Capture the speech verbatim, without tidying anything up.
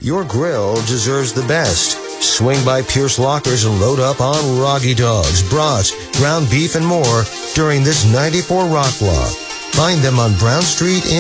Your grill deserves the best. Swing by Pierce Lockers and load up on Roggy Dogs, brats, ground beef, and more during this ninety-four Rock Block. Find them on Brown Street in